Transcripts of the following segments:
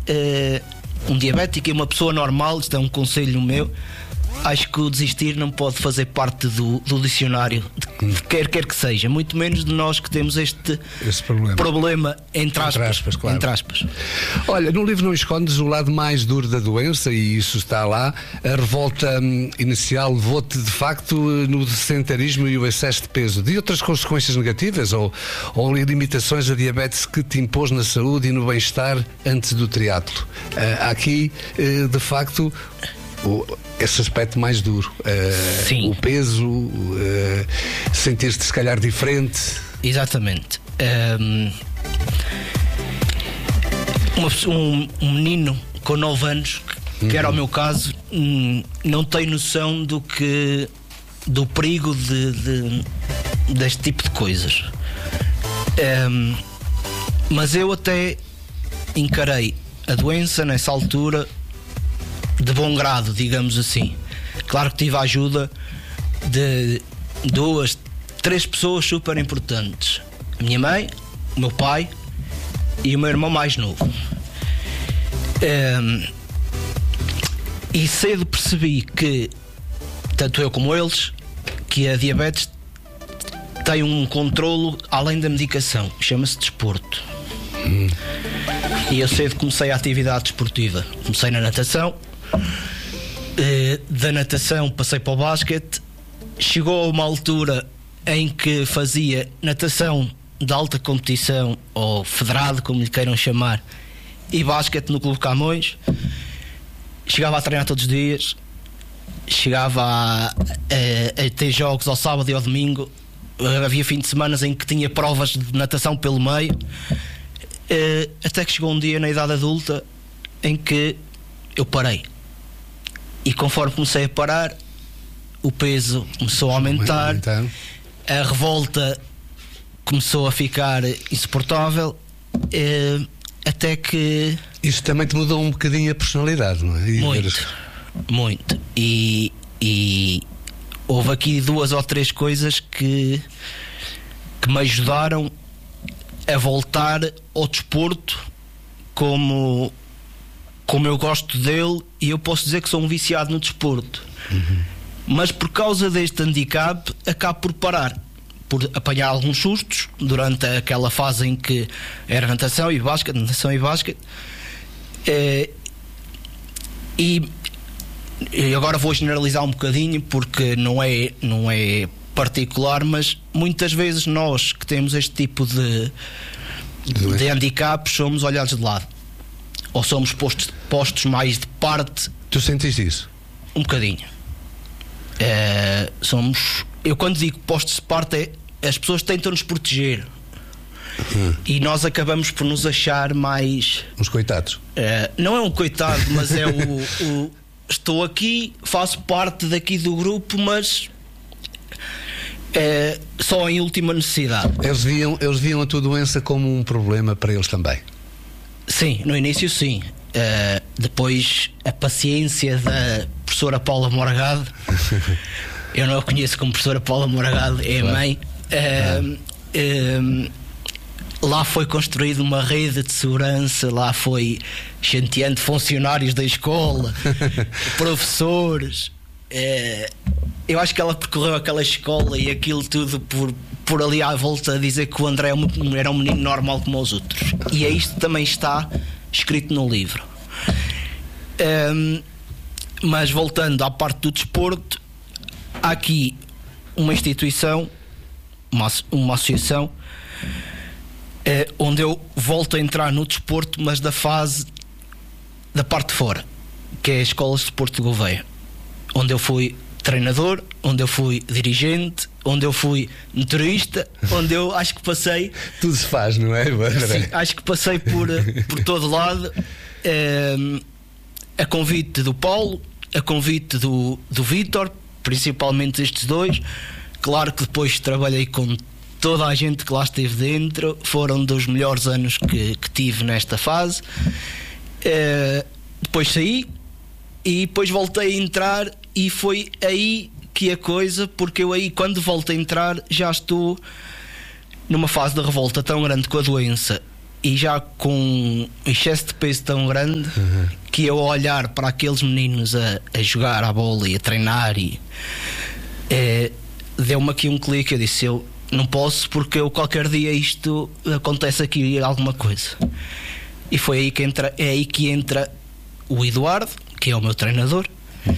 um diabético e uma pessoa normal, isto é um conselho meu, acho que o desistir não pode fazer parte do dicionário de quer que seja, muito menos de nós que temos esse problema entre aspas, claro. Entre aspas. Olha, no livro não escondes o lado mais duro da doença, e isso está lá. A revolta inicial levou-te de facto no sedentarismo e o excesso de peso. De outras consequências negativas ou limitações da diabetes que te impôs na saúde e no bem-estar antes do triatlo? Há aqui de facto esse aspecto mais duro, o peso, sentir-te se calhar diferente. Exatamente. Um menino com 9 anos, que era o meu caso, não tem noção do perigo deste tipo de coisas. Mas eu até encarei a doença nessa altura de bom grado, digamos assim. Claro que tive a ajuda de 2, 3 pessoas super importantes: a minha mãe, o meu pai e o meu irmão mais novo. E cedo percebi que, tanto eu como eles, que a diabetes tem um controlo além da medicação, chama-se desporto. E eu cedo comecei a atividade desportiva. Comecei na natação, da natação passei para o basquete. Chegou a uma altura em que fazia natação de alta competição, ou federado, como lhe queiram chamar, e basquete no Clube Camões. Chegava a treinar todos os dias, chegava a ter jogos ao sábado e ao domingo. Havia fim de semana em que tinha provas de natação pelo meio, até que chegou um dia na idade adulta em que eu parei. E conforme comecei a parar, o peso começou a aumentar, a revolta começou a ficar insuportável, até que... Isso também te mudou um bocadinho a personalidade, não é? Muito. E houve aqui 2 ou 3 coisas que me ajudaram a voltar ao desporto como eu gosto dele, e eu posso dizer que sou um viciado no desporto. Mas por causa deste handicap acabo por parar, por apanhar alguns sustos durante aquela fase em que era natação e basquete. E agora vou generalizar um bocadinho, porque não é particular, mas muitas vezes nós que temos este tipo de handicaps somos olhados de lado, ou somos postos mais de parte. Tu sentiste isso? Um bocadinho. Eu quando digo postos de parte, as pessoas tentam nos proteger, e nós acabamos por nos achar mais uns coitados. Não é um coitado, mas é o estou aqui, faço parte daqui do grupo, mas só em última necessidade. Eles viam a tua doença como um problema para eles também? Sim, no início sim. Depois a paciência da professora Paula Morgado, eu não a conheço como professora Paula Morgado, é a mãe. Lá foi construída uma rede de segurança, lá foi chanteando funcionários da escola, professores. Eu acho que ela percorreu aquela escola e aquilo tudo por ali à volta, a dizer que o André era um menino normal como os outros. E é isto que também está escrito no livro. Mas voltando à parte do desporto, há aqui uma instituição, uma associação, onde eu volto a entrar no desporto, mas da parte de fora, que é a Escola de Desporto de Gouveia, onde eu fui treinador, onde eu fui dirigente, onde eu fui motorista, onde eu acho que passei... Tudo se faz, não é? Sim, acho que passei por todo lado, a convite do Paulo, a convite do Vítor, principalmente estes 2. Claro que depois trabalhei com toda a gente que lá esteve dentro, foram dos melhores anos que tive nesta fase. Depois saí e depois voltei a entrar, e foi aí que a coisa, porque eu aí, quando volto a entrar, já estou numa fase de revolta tão grande com a doença e já com um excesso de peso tão grande que eu, olhar para aqueles meninos a jogar a bola e a treinar, e deu-me aqui um clique. Eu disse: eu não posso, porque eu qualquer dia isto acontece aqui alguma coisa. E foi aí que entra o Eduardo, que é o meu treinador.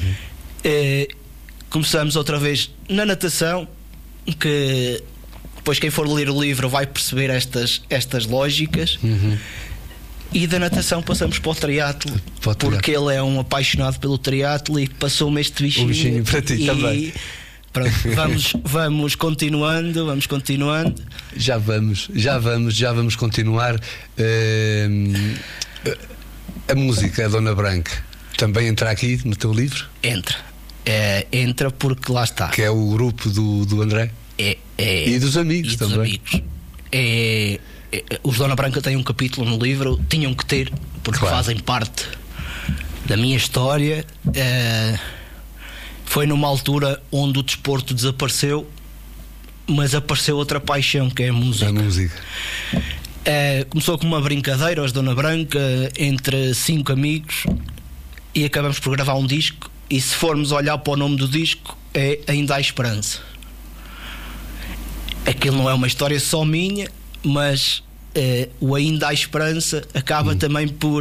Começamos outra vez na natação, que depois quem for ler o livro vai perceber estas lógicas. E da natação passamos para o triatlo, porque ele é um apaixonado pelo triatlo e passou-me este bichinho. O bichinho para ti também. Pronto, vamos continuando. Já vamos continuar. A música, a Dona Branca, também entra aqui no teu livro? Entra porque lá está. Que é o grupo do André? E dos amigos também. Os Dona Branca têm um capítulo no livro, tinham que ter, porque fazem parte da minha história. Foi numa altura onde o desporto desapareceu, mas apareceu outra paixão, que é a música. Começou como uma brincadeira, os Dona Branca, entre 5 amigos, e acabamos por gravar um disco. E se formos olhar para o nome do disco, é Ainda Há Esperança. Aquilo não é uma história só minha, mas o Ainda Há Esperança acaba também por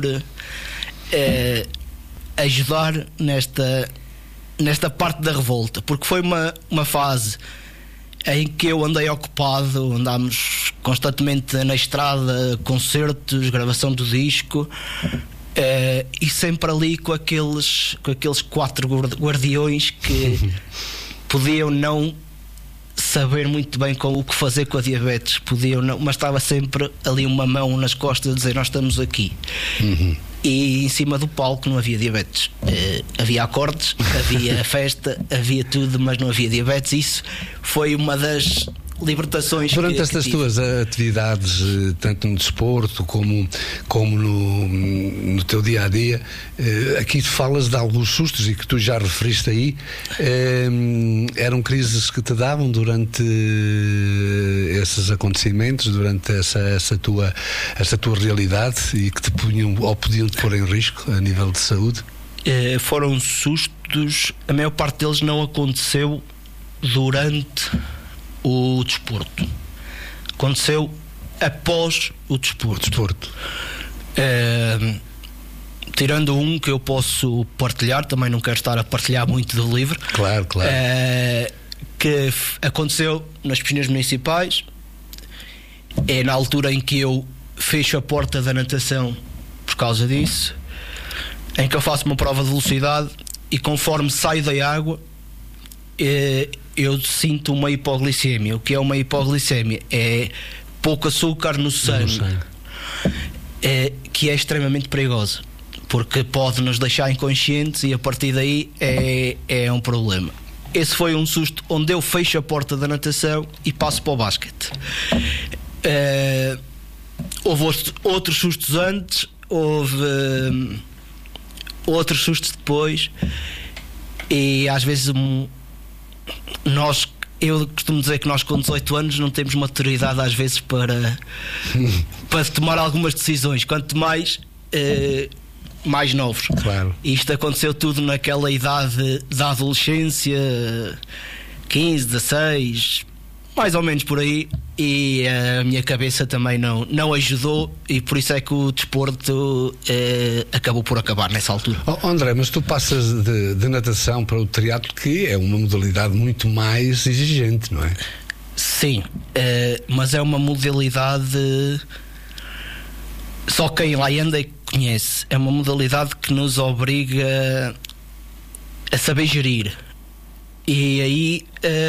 ajudar nesta parte da revolta, porque foi uma fase em que eu andei ocupado, andámos constantemente na estrada, concertos, gravação do disco, e sempre ali com aqueles 4 guardiões que podiam não saber muito bem o que fazer com a diabetes, mas estava sempre ali uma mão nas costas a dizer: nós estamos aqui. E em cima do palco não havia diabetes. Havia acordes, havia festa, havia tudo, mas não havia diabetes. Isso foi uma das libertações. Durante estas tuas atividades, tanto no desporto como no teu dia a dia, aqui tu falas de alguns sustos, e que tu já referiste aí. Eram crises que te davam durante esses acontecimentos, durante essa tua realidade, e que te punham ou podiam te pôr em risco a nível de saúde? Foram sustos. A maior parte deles não aconteceu durante o desporto, aconteceu após o desporto. Tirando um que eu posso partilhar, também não quero estar a partilhar muito do livro. Claro. Que aconteceu nas piscinas municipais. É na altura em que eu fecho a porta da natação por causa disso, em que eu faço uma prova de velocidade, e conforme saio da água eu sinto uma hipoglicemia. O que é uma hipoglicemia? É pouco açúcar no sangue. Que é extremamente perigosa, porque pode nos deixar inconscientes, e a partir daí é um problema. Esse foi um susto onde eu fecho a porta da natação e passo para o basquete. Houve outros sustos antes, houve outros sustos depois, e às vezes eu costumo dizer que nós com 18 anos não temos maturidade às vezes para tomar algumas decisões, quanto mais novos. Claro. Isto aconteceu tudo naquela idade da adolescência, 15, 16, mais ou menos por aí, e a minha cabeça também não ajudou, e por isso é que o desporto acabou por acabar nessa altura. André, mas tu passas de natação para o triatlo, que é uma modalidade muito mais exigente, não é? Sim, mas é uma modalidade, só quem lá anda conhece. É uma modalidade que nos obriga a saber gerir, e aí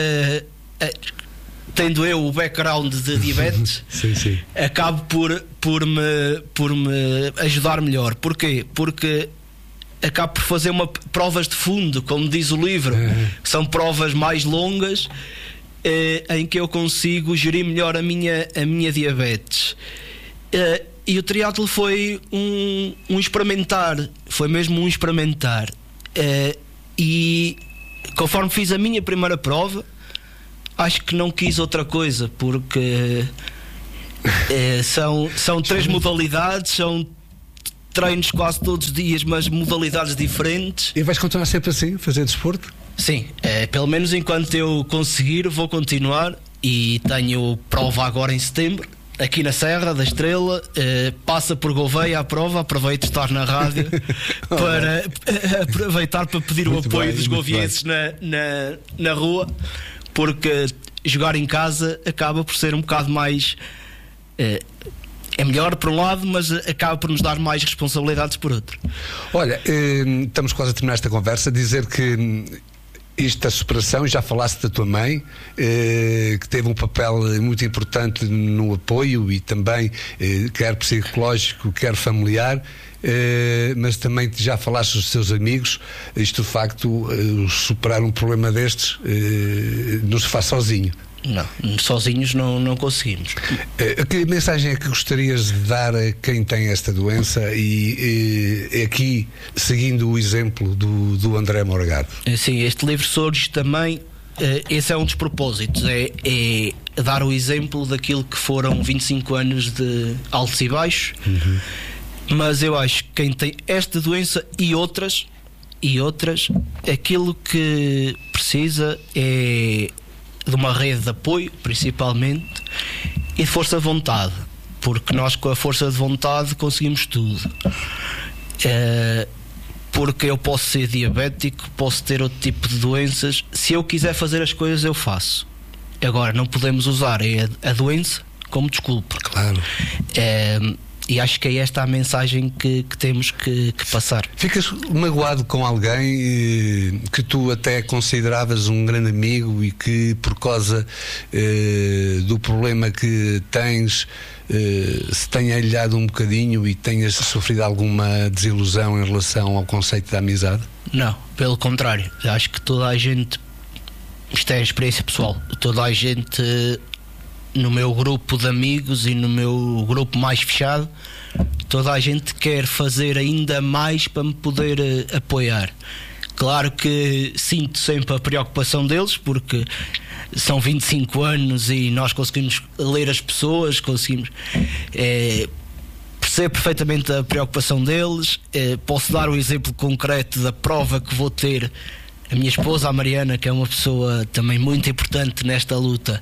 tendo eu o background de diabetes, sim. acabo por me ajudar melhor. Porquê? Porque acabo por fazer provas de fundo, como diz o livro, que são provas mais longas, em que eu consigo gerir melhor a minha diabetes. E o triatlo foi um experimentar, foi mesmo um experimentar. E conforme fiz a minha primeira prova, acho que não quis outra coisa, porque São 3 modalidades, são treinos quase todos os dias, mas modalidades diferentes. E vais continuar sempre assim, fazer desporto? Sim, pelo menos enquanto eu conseguir, vou continuar. E tenho prova agora em setembro, aqui na Serra da Estrela. Passa por Gouveia a prova. Aproveito de estar na rádio para aproveitar para pedir muito o apoio dos govienses na rua, porque jogar em casa acaba por ser um bocado mais é melhor por um lado, mas acaba por nos dar mais responsabilidades por outro. Olha, estamos quase a terminar esta conversa. Dizer que isto da superação, já falaste da tua mãe, que teve um papel muito importante no apoio e também quer psicológico, quer familiar, mas também já falaste dos teus amigos. Isto de facto, superar um problema destes não se faz sozinho. Não, sozinhos não conseguimos. Que mensagem é que gostarias de dar a quem tem esta doença e aqui seguindo o exemplo do André Morgado? Sim, este livro surge também, esse é um dos propósitos, é dar o exemplo daquilo que foram 25 anos de altos e baixos. Mas eu acho que quem tem esta doença e outras, aquilo que precisa é de uma rede de apoio, principalmente, e de força de vontade, porque nós com a força de vontade conseguimos tudo. Porque eu posso ser diabético, posso ter outro tipo de doenças, se eu quiser fazer as coisas eu faço. Agora não podemos usar a doença como desculpa. Claro. E acho que é esta a mensagem que temos que passar. Ficas magoado com alguém que tu até consideravas um grande amigo e que por causa do problema que tens se tenha alheado um bocadinho e tenhas sofrido alguma desilusão em relação ao conceito da amizade? Não, pelo contrário. Acho que toda a gente, isto é a experiência pessoal, toda a gente no meu grupo de amigos e no meu grupo mais fechado, toda a gente quer fazer ainda mais para me poder apoiar. Claro que sinto sempre a preocupação deles, porque são 25 anos e nós conseguimos ler as pessoas, conseguimos perceber perfeitamente a preocupação deles. Posso dar um exemplo concreto da prova que vou ter. A minha esposa, a Mariana, que é uma pessoa também muito importante nesta luta,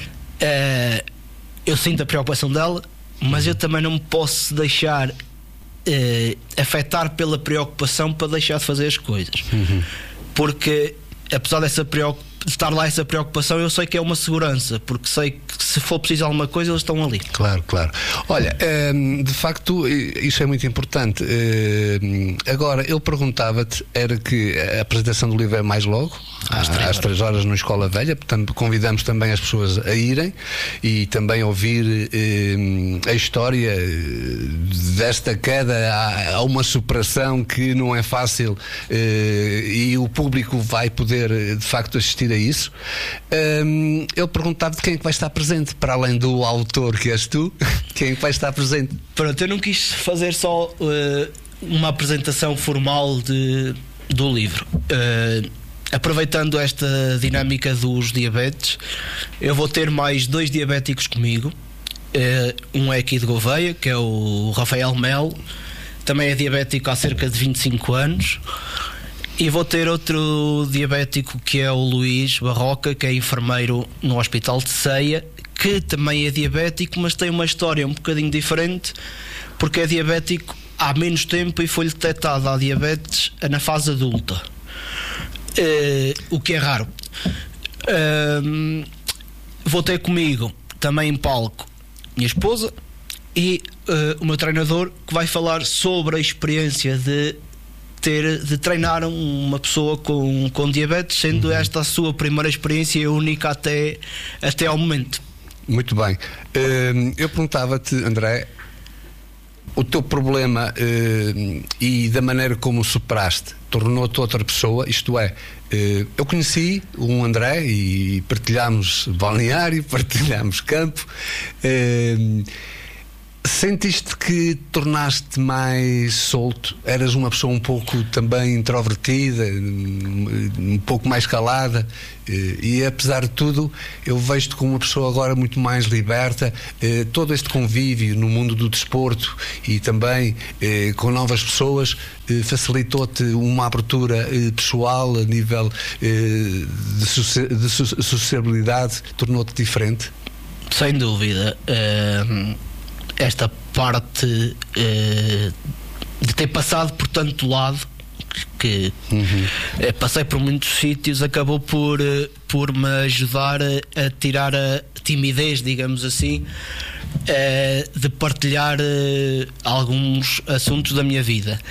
eu sinto a preocupação dela, mas eu também não me posso deixar afetar pela preocupação para deixar de fazer as coisas. Porque apesar dessa estar lá essa preocupação, eu sei que é uma segurança, porque sei que se for preciso alguma coisa eles estão ali. Claro, claro. Olha, de facto isso é muito importante. Agora, eu perguntava-te, era que a apresentação do livro é mais logo, às 3 horas na Escola Velha, portanto convidamos também as pessoas a irem e também ouvir a história desta queda a uma superação que não é fácil, e o público vai poder de facto assistir a isso. Eu perguntava-te quem é que vai estar presente, para além do autor que és tu, quem é que vai estar presente? Pronto, eu não quis fazer só uma apresentação formal do livro. Aproveitando esta dinâmica dos diabetes, eu vou ter mais 2 diabéticos comigo. Um é aqui de Gouveia, que é o Rafael Melo, também é diabético há cerca de 25 anos. E vou ter outro diabético que é o Luís Barroca, que é enfermeiro no Hospital de Ceia, que também é diabético, mas tem uma história um bocadinho diferente, porque é diabético há menos tempo e foi-lhe detectada a diabetes na fase adulta, o que é raro. Vou ter comigo também em palco minha esposa e o meu treinador, que vai falar sobre a experiência de treinar uma pessoa com diabetes, sendo esta a sua primeira experiência única até ao momento. Muito bem. Eu perguntava-te, André, o teu problema e da maneira como o superaste tornou-te outra pessoa, isto é, eu conheci um André e partilhámos balneário, partilhámos campo, Sentiste que tornaste mais solto? Eras uma pessoa um pouco também introvertida, um pouco mais calada, e apesar de tudo eu vejo-te como uma pessoa agora muito mais liberta. Todo este convívio no mundo do desporto e também com novas pessoas facilitou-te uma abertura pessoal a nível de sociabilidade, tornou-te diferente? Sem dúvida. Esta parte de ter passado por tanto lado que passei por muitos sítios, acabou por me ajudar a tirar a timidez, digamos assim, de partilhar alguns assuntos da minha vida.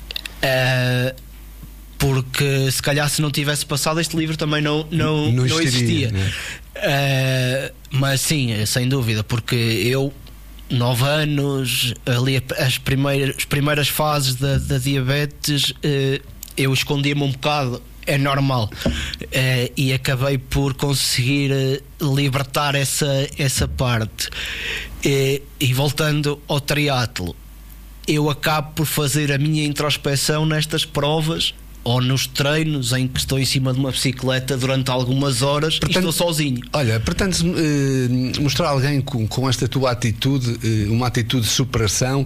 Porque se calhar se não tivesse passado, este livro também não existia, né? Mas sim, sem dúvida, porque eu 9 anos, ali as primeiras fases da diabetes, eu escondia-me um bocado, é normal, e acabei por conseguir libertar essa parte. E voltando ao triatlo, eu acabo por fazer a minha introspeção nestas provas ou nos treinos em que estou em cima de uma bicicleta durante algumas horas. Portanto, e estou sozinho. Olha, pretendes mostrar a alguém com esta tua atitude, uma atitude de superação,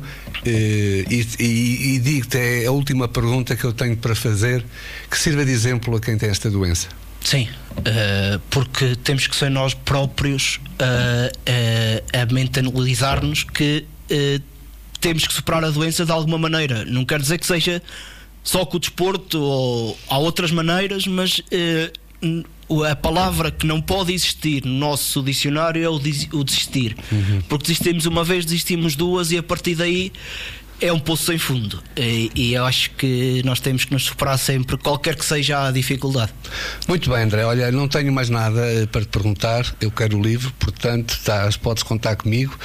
e digo-te, é a última pergunta que eu tenho para fazer, que sirva de exemplo a quem tem esta doença. Sim, porque temos que ser nós próprios a mentalizar-nos que temos que superar a doença de alguma maneira. Não quer dizer que seja só com o desporto, ou há outras maneiras, mas a palavra que não pode existir no nosso dicionário é o desistir. Porque desistimos uma vez, desistimos duas, e a partir daí é um poço sem fundo. E eu acho que nós temos que nos superar sempre, qualquer que seja a dificuldade. Muito bem, André. Olha, não tenho mais nada para te perguntar. Eu quero o livro, portanto podes contar comigo,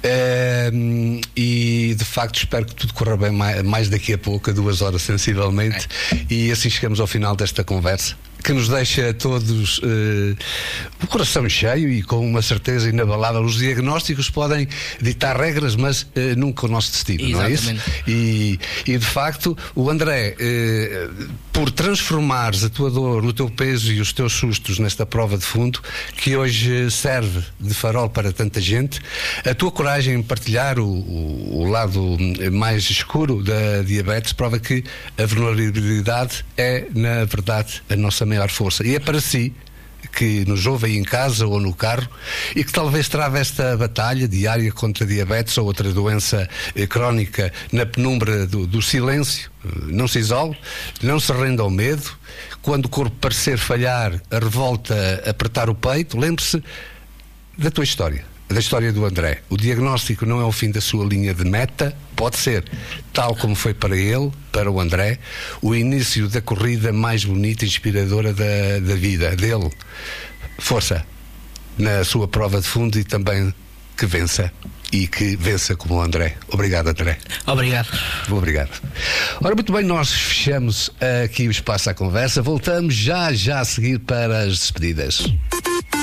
e de facto espero que tudo corra bem mais daqui a pouco, a 2 horas sensivelmente, e assim chegamos ao final desta conversa, que nos deixa a todos o coração cheio e com uma certeza inabalável. Os diagnósticos podem ditar regras, mas nunca o nosso destino. Exatamente. Não é isso? E de facto, o André, por transformares a tua dor, o teu peso e os teus sustos nesta prova de fundo, que hoje serve de farol para tanta gente, a tua coragem em partilhar o lado mais escuro da diabetes prova que a vulnerabilidade é, na verdade, a nossa maior força. E é para si que nos ouve aí em casa ou no carro e que talvez trave esta batalha diária contra a diabetes ou outra doença crónica na penumbra do silêncio. Não se isole, não se renda ao medo. Quando o corpo parecer falhar, a revolta apertar o peito, lembre-se da tua história, da história do André. O diagnóstico não é o fim da sua linha de meta, pode ser, tal como foi para ele, para o André, o início da corrida mais bonita e inspiradora da vida dele. Força na sua prova de fundo e também que vença. E que vença como o André. Obrigado, André. Obrigado. Obrigado. Ora, muito bem, nós fechamos aqui o espaço à conversa. Voltamos já a seguir para as despedidas.